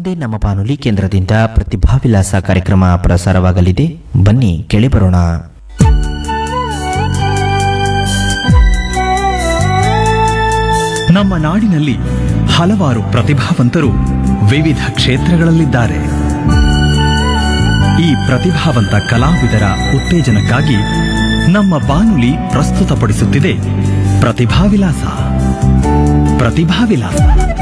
ಮುಂದೆ ನಮ್ಮ ಬಾನುಲಿ ಕೇಂದ್ರದಿಂದ ಪ್ರತಿಭಾವಿಲಾಸ ಕಾರ್ಯಕ್ರಮ ಪ್ರಸಾರವಾಗಲಿದೆ. ಬನ್ನಿ ಕೇಳಿ ಬರೋಣ. ನಮ್ಮ ನಾಡಿನಲ್ಲಿ ಹಲವಾರು ಪ್ರತಿಭಾವಂತರು ವಿವಿಧ ಕ್ಷೇತ್ರಗಳಲ್ಲಿದ್ದಾರೆ. ಈ ಪ್ರತಿಭಾವಂತ ಕಲಾವಿದರ ಉತ್ತೇಜನಕ್ಕಾಗಿ ನಮ್ಮ ಬಾನುಲಿ ಪ್ರಸ್ತುತಪಡಿಸುತ್ತಿದೆ ಪ್ರತಿಭಾವಿಲಾಸ.